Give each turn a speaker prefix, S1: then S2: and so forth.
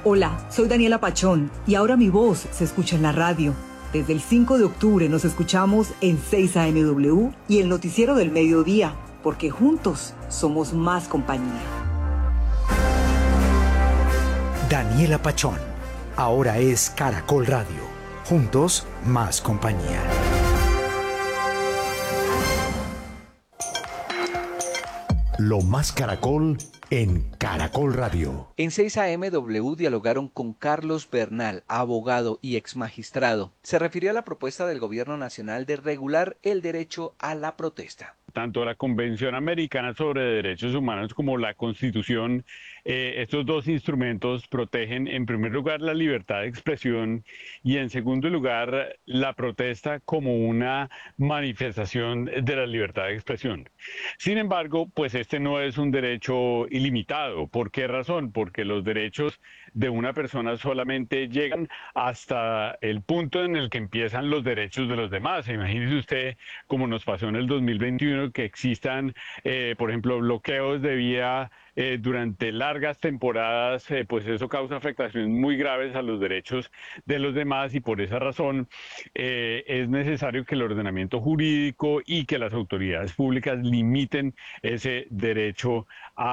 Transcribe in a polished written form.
S1: Hola, soy Daniela Pachón y ahora mi voz se escucha en la radio. Desde el 5 de octubre nos escuchamos en 6 AMW y el noticiero del mediodía, porque juntos somos más compañía.
S2: Daniela Pachón, ahora es Caracol Radio. Juntos, más compañía. Lo más Caracol en Caracol Radio.
S3: En 6 AMW dialogaron con Carlos Bernal, abogado y exmagistrado. Se refirió a la propuesta del Gobierno Nacional de regular el derecho a la protesta.
S4: Tanto la Convención Americana sobre Derechos Humanos como la Constitución, estos dos instrumentos protegen en primer lugar la libertad de expresión y en segundo lugar la protesta como una manifestación de la libertad de expresión. Sin embargo, pues este no es un derecho ilimitado. ¿Por qué razón? Porque los derechos de una persona solamente llegan hasta el punto en el que empiezan los derechos de los demás. Imagínese usted, como nos pasó en el 2021, que existan, por ejemplo, bloqueos de vía durante largas temporadas, pues eso causa afectaciones muy graves a los derechos de los demás y por esa razón es necesario que el ordenamiento jurídico y que las autoridades públicas limiten ese derecho a